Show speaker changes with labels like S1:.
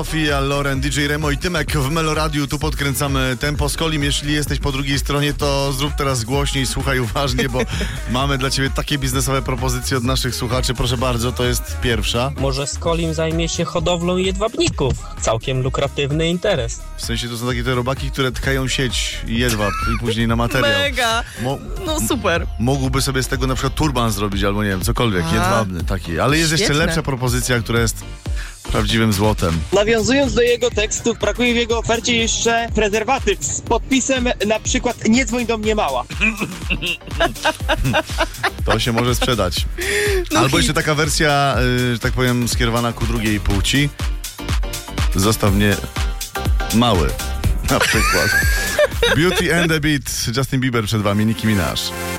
S1: Sofia, Loren, DJ Remo i Tymek w Meloradiu. Tu podkręcamy tempo. Skolim, jeśli jesteś po drugiej stronie, to zrób teraz głośniej, słuchaj uważnie, bo mamy dla ciebie takie biznesowe propozycje od naszych słuchaczy. Proszę bardzo, to jest pierwsza.
S2: Może Skolim zajmie się hodowlą jedwabników. Całkiem lukratywny interes.
S1: W sensie to są takie te robaki, które tkają sieć i jedwab i później na materiał.
S3: Mega! No super.
S1: Mógłby sobie z tego na przykład turban zrobić albo nie wiem, cokolwiek, jedwabny taki. Ale jest jeszcze
S3: Świetne.
S1: lepsza propozycja, która jest prawdziwym złotem.
S4: Nawiązując do jego tekstu, brakuje w jego ofercie jeszcze prezerwatyw z podpisem na przykład "Nie dzwoń do mnie mała".
S1: To się może sprzedać. Albo jeszcze taka wersja, że tak powiem, skierowana ku drugiej płci. Zostaw mnie mały, na przykład. Beauty and the Beat, Justin Bieber przed wami, Nicki Minaj.